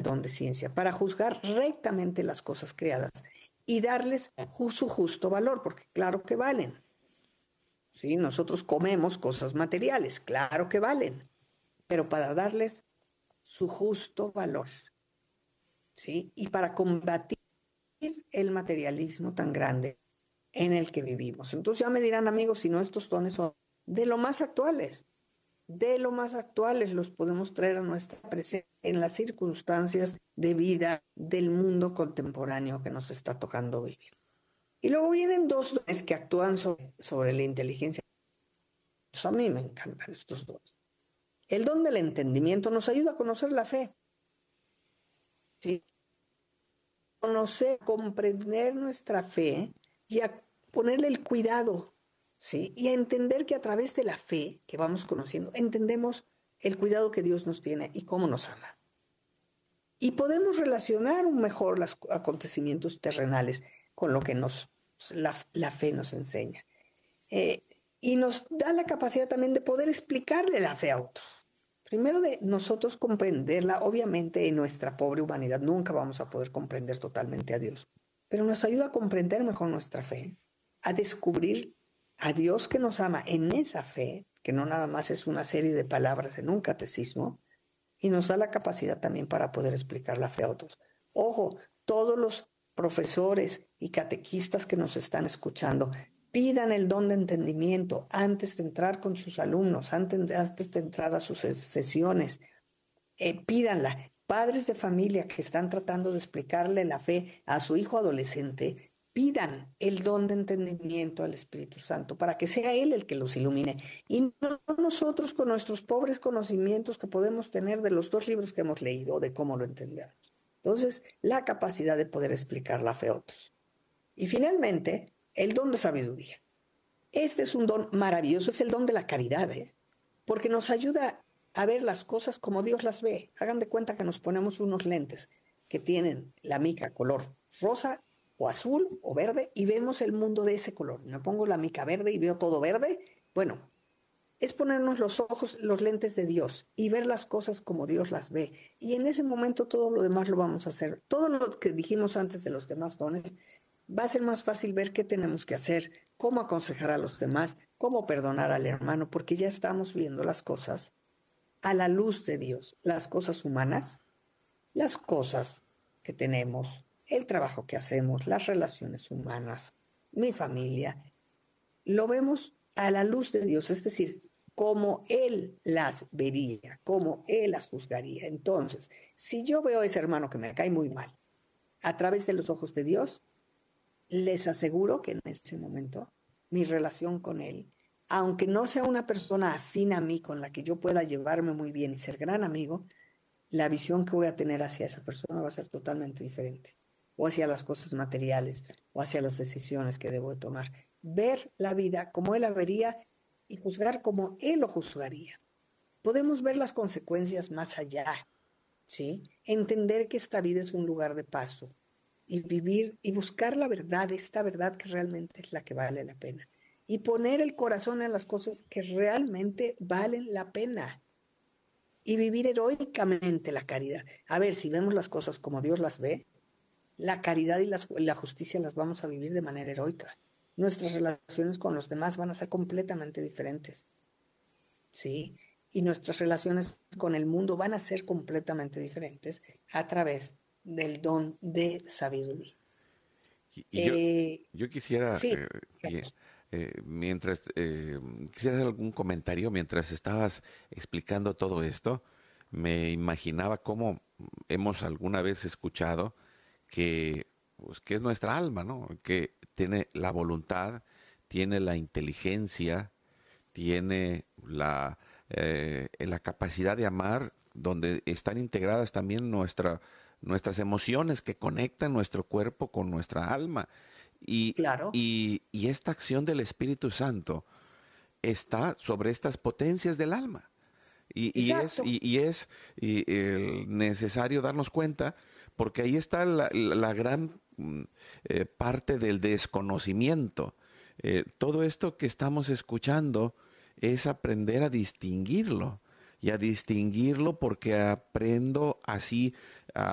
el don de ciencia para juzgar rectamente las cosas creadas y darles su justo valor, porque claro que valen. ¿Sí? Nosotros comemos cosas materiales, claro que valen, pero para darles su justo valor, ¿sí? Y para combatir el materialismo tan grande en el que vivimos. Entonces ya me dirán, amigos, si no, estos dones son de lo más actuales los podemos traer a nuestra presencia en las circunstancias de vida del mundo contemporáneo que nos está tocando vivir. Y luego vienen dos dones que actúan sobre la inteligencia. Pues a mí me encantan estos dones. El don del entendimiento nos ayuda a conocer la fe, ¿sí? Conocer, comprender nuestra fe y a ponerle el cuidado, ¿sí? Y a entender que a través de la fe que vamos conociendo, entendemos el cuidado que Dios nos tiene y cómo nos ama. Y podemos relacionar mejor los acontecimientos terrenales con lo que la fe nos enseña. Eh, y nos da la capacidad también de poder explicarle la fe a otros. Primero de nosotros comprenderla, obviamente en nuestra pobre humanidad nunca vamos a poder comprender totalmente a Dios, pero nos ayuda a comprender mejor nuestra fe, a descubrir a Dios que nos ama en esa fe, que no nada más es una serie de palabras en un catecismo, y nos da la capacidad también para poder explicar la fe a otros. Ojo, todos los profesores y catequistas que nos están escuchando, pidan el don de entendimiento antes de entrar con sus alumnos, antes de entrar a sus sesiones. Pídanla. Padres de familia que están tratando de explicarle la fe a su hijo adolescente, pidan el don de entendimiento al Espíritu Santo para que sea Él el que los ilumine y no nosotros con nuestros pobres conocimientos que podemos tener de los dos libros que hemos leído o de cómo lo entendemos. Entonces, la capacidad de poder explicar la fe a otros. Y finalmente, el don de sabiduría. Este es un don maravilloso, es el don de la caridad, porque nos ayuda a ver las cosas como Dios las ve. Hagan de cuenta que nos ponemos unos lentes que tienen la mica color rosa o azul o verde y vemos el mundo de ese color. Me pongo la mica verde y veo todo verde. Bueno, es ponernos los ojos, los lentes de Dios y ver las cosas como Dios las ve. Y en ese momento todo lo demás lo vamos a hacer. Todo lo que dijimos antes de los demás dones va a ser más fácil ver qué tenemos que hacer, cómo aconsejar a los demás, cómo perdonar al hermano, porque ya estamos viendo las cosas a la luz de Dios, las cosas humanas, las cosas que tenemos, el trabajo que hacemos, las relaciones humanas, mi familia, lo vemos a la luz de Dios, es decir, como Él las vería, como Él las juzgaría. Entonces, si yo veo a ese hermano que me cae muy mal, a través de los ojos de Dios, les aseguro que en ese momento mi relación con Él, aunque no sea una persona afín a mí con la que yo pueda llevarme muy bien y ser gran amigo, la visión que voy a tener hacia esa persona va a ser totalmente diferente. O hacia las cosas materiales, o hacia las decisiones que debo de tomar. Ver la vida como Él la vería y juzgar como Él lo juzgaría. Podemos ver las consecuencias más allá, ¿sí? Entender que esta vida es un lugar de paso y vivir y buscar la verdad, esta verdad que realmente es la que vale la pena. Y poner el corazón en las cosas que realmente valen la pena. Y vivir heroicamente la caridad. A ver, si vemos las cosas como Dios las ve, la caridad y la justicia las vamos a vivir de manera heroica. Nuestras relaciones con los demás van a ser completamente diferentes, ¿sí? Y nuestras relaciones con el mundo van a ser completamente diferentes a través del don de sabiduría. Y yo quisiera Sí, que digamos, mientras quisiera hacer algún comentario mientras estabas explicando todo esto. Me imaginaba cómo hemos alguna vez escuchado que, pues, que es nuestra alma, ¿no? Que tiene la voluntad, tiene la inteligencia, tiene la capacidad de amar, donde están integradas también nuestras emociones que conectan nuestro cuerpo con nuestra alma. Y, claro, y esta acción del Espíritu Santo está sobre estas potencias del alma. exacto. Y es necesario darnos cuenta, porque ahí está la gran parte del desconocimiento. Todo esto que estamos escuchando es aprender a distinguirlo. Y a distinguirlo porque aprendo así